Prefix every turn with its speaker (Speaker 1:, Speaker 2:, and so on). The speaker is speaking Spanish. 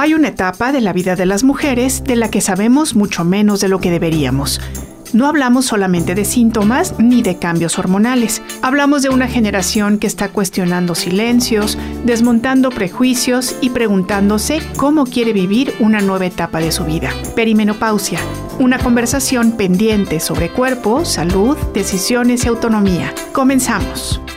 Speaker 1: Hay una etapa de la vida de las mujeres de la que sabemos mucho menos de lo que deberíamos. No hablamos solamente de síntomas ni de cambios hormonales. Hablamos de una generación que está cuestionando silencios, desmontando prejuicios y preguntándose cómo quiere vivir una nueva etapa de su vida. Perimenopausia, una conversación pendiente sobre cuerpo, salud, decisiones y autonomía. Comenzamos.